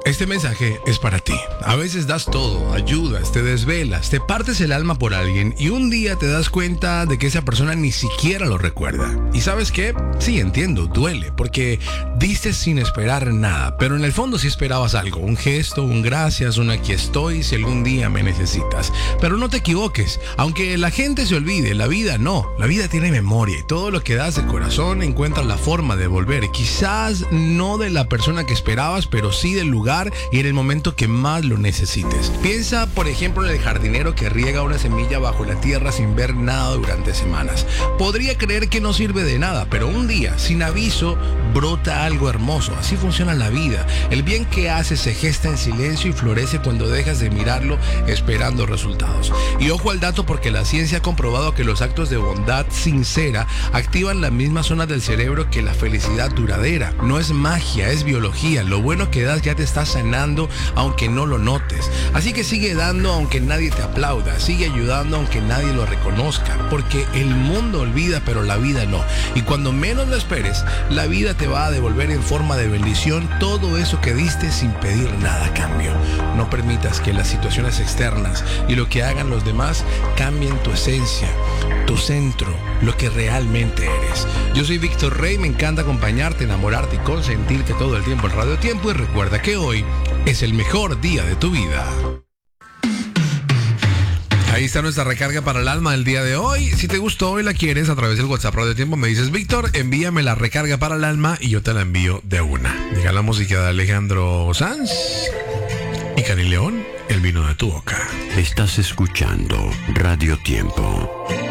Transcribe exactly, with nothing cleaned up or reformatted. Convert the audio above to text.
Este mensaje es para ti. A veces das todo, ayudas, te desvelas, te partes el alma por alguien y un día te das cuenta de que esa persona ni siquiera lo recuerda. ¿Y sabes qué? Sí, entiendo, duele, porque diste sin esperar nada, pero en el fondo sí esperabas algo, un gesto, un gracias, un aquí estoy si algún día me necesitas. Pero no te equivoques, aunque la gente se olvide, la vida no, la vida tiene memoria y todo lo que das de corazón encuentras la forma de volver. Quizás no de la persona que esperabas, pero sí del lugar y en el momento que más lo necesites. Piensa, por ejemplo, en el jardinero que riega una semilla bajo la tierra sin ver nada durante semanas. Podría creer que no sirve de nada, pero un día, sin aviso, brota algo hermoso. Así funciona la vida. El bien que haces se gesta en silencio y florece cuando dejas de mirarlo esperando resultados. Y ojo al dato, porque la ciencia ha comprobado que los actos de bondad sincera activan las mismas zonas del cerebro que la felicidad duradera. No es magia, es biología. Lo bueno que das ya te está sanando aunque no lo notes. Así que sigue dando aunque nadie te aplauda, sigue ayudando aunque nadie lo reconozca, porque el mundo olvida pero la vida no. Y cuando menos lo esperes, la vida te va a devolver en forma de bendición todo eso que diste sin pedir nada a cambio. No permitas que las situaciones externas y lo que hagan los demás cambien tu esencia, tu centro, lo que realmente eres. Yo soy Víctor Rey, me encanta acompañarte, enamorarte y consentirte todo el tiempo en Radio Tiempo, y recuerda que hoy es el mejor día de tu vida. Ahí está nuestra recarga para el alma del día de hoy. Si te gustó y la quieres, a través del WhatsApp Radio Tiempo me dices: Víctor, envíame la recarga para el alma y yo te la envío de una. Llega la música de Alejandro Sanz y Cari León, El vino de tu boca. Estás escuchando Radio Tiempo.